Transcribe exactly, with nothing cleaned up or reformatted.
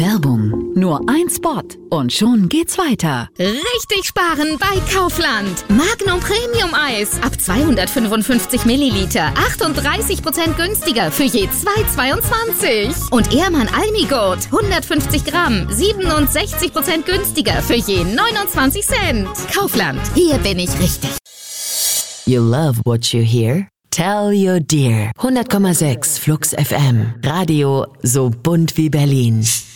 Werbung. Nur ein Spot und schon geht's weiter. Richtig sparen bei Kaufland. Magnum Premium Eis ab zweihundertfünfundfünfzig Milliliter. achtunddreißig Prozent günstiger für je zwei Euro zweiundzwanzig. Und Ehrmann Almigurt hundertfünfzig Gramm. siebenundsechzig Prozent günstiger für je neunundzwanzig Cent. Kaufland. Hier bin ich richtig. You love what you hear? Tell your dear. hundert Komma sechs Flux F M. Radio so bunt wie Berlin.